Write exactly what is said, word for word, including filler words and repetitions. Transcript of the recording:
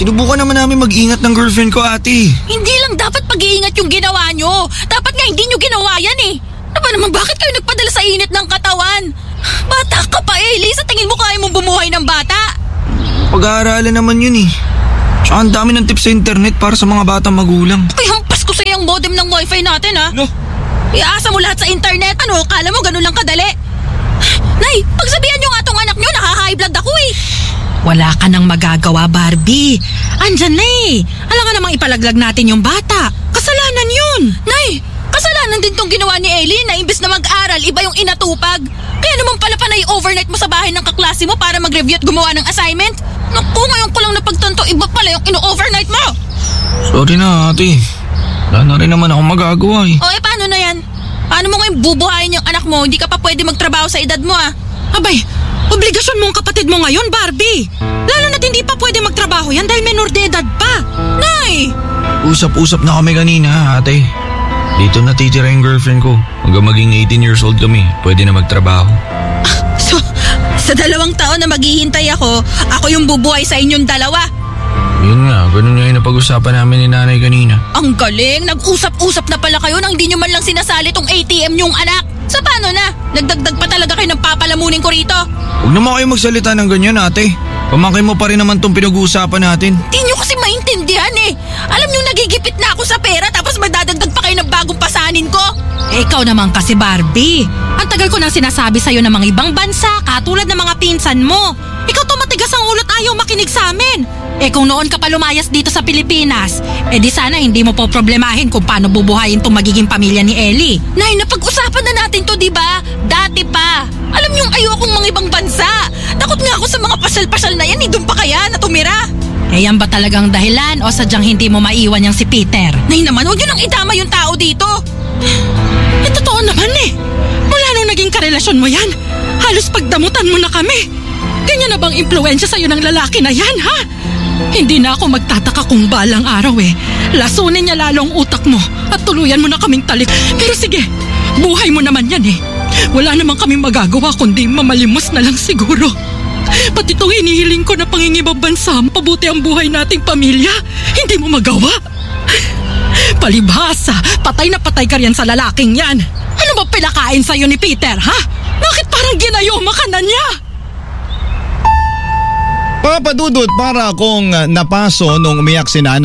Sinubukan naman namin mag-ingat ng girlfriend ko, ate. Hindi lang dapat pag-iingat yung ginawa nyo. Dapat nga hindi nyo ginawa yan eh. Ano ba naman, bakit kayo nagpadala sa init ng katawan? Bata ka pa eh, Lee. Sa tingin mo kaya mong bumuhay ng bata? Pag-aaralan naman yun eh. Tsaka ang dami ng tips sa internet para sa mga batang magulang. Ay, hampas ko sa'yo ang modem ng wifi natin ha. No? Iasa mo lahat sa internet. Ano, kala mo ganun lang kadali? Nay, pagsabihan nyo nga tong anak nyo, nakaka-high blood ako eh. Wala ka nang magagawa, Barbie. Andyan na eh. Alam nga namang ipalaglag natin yung bata. Kasalanan yun. Nay, kasalanan din tong ginawa ni Ellie na imbes na mag-aral, iba yung inatupag. Kaya naman pala panay overnight mo sa bahay ng kaklase mo para mag-review at gumawa ng assignment. Naku, ngayon ko lang napagtanto, iba pala yung ino-overnight mo. Sorry na, ate. Wala na rin naman ako magagawa eh. O eh, paano na yan? Paano mo ngayon bubuhayin yung anak mo? Hindi ka pa pwede magtrabaho sa edad mo ah. Abay, obligasyon mo ang kapatid mo ngayon, Barbie. Lalo na't hindi pa pwede magtrabaho yan dahil menor de edad pa. Nay! Usap-usap na kami kanina, ate. Dito natitira yung girlfriend ko. Hanggang maging eighteen years old kami, pwede na magtrabaho. So, sa dalawang taon na maghihintay ako, ako yung bubuhay sa inyong dalawa. Yun nga, ganun nga yung napag-usapan namin ni nanay kanina. Ang galing, nag-usap-usap na pala kayo nang hindi nyo man lang sinasali tong A T M nyong anak. Sa paano na? Nagdagdag pa talaga kayo ng papalamunin ko rito. Huwag naman kayo magsalita ng ganyan, ate. Pamangkin mo pa rin naman tong pinag-uusapan natin. Di nyo kasi maintindihan eh. Alam nyo nagigipit na ako sa pera tapos magdadagdag pa kayo ng bagong pasanin ko. Eh, ikaw naman kasi, Barbie. Ang tagal ko nang sinasabi sa'yo ng mga ibang bansa, katulad ng mga pinsan mo. Ikaw to matigas ang ulot, ayaw makinig sa amin. Eh kung noon ka pa lumayas dito sa Pilipinas, eh di sana hindi mo po problemahin kung paano bubuhayin tong magiging pamilya ni Ellie. Nay, napag-usapan na natin to, di ba? Dati pa. Alam niyong ayokong mga ibang bansa. Takot nga ako sa mga pasyal-pasyal na yan, eh doon pa kaya na tumira. Eh yan ba talagang dahilan o sadyang hindi mo maiwan yang si Peter? Nay naman, huwag yun ang itama yung tao dito. Eh totoo naman eh. Mula nung naging karelasyon mo yan, halos pagdamutan mo na kami. Ganyan na bang impluensya sa'yo ng lalaki na yan, ha? Hindi na ako magtataka kung balang araw eh. Lasunin niya lalong utak mo at tuluyan mo na kaming talik. Pero sige, buhay mo naman yan eh. Wala naman kaming magagawa kundi mamalimos na lang siguro. Pati itong hinihiling ko na pangingibang bansa, pabuti ang buhay nating pamilya. Hindi mo magawa. Palibhasa, patay na patay ka riyan sa lalaking yan. Ano ba pinakain sa'yo ni Peter, ha? Bakit parang ginayoma ka na niya? Papadudot, para akong napaso nung umiyak si nanay.